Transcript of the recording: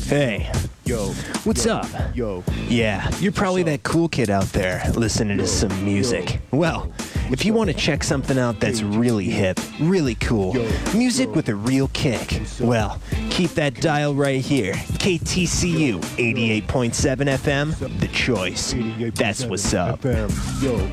Hey, what's up? Yeah, you're probably that cool kid out there listening to some music. Well, if you want to check something out that's really hip, really cool, music with a real kick, well, keep that dial right here. KTCU 88.7 FM, The Choice. That's what's up. Yo.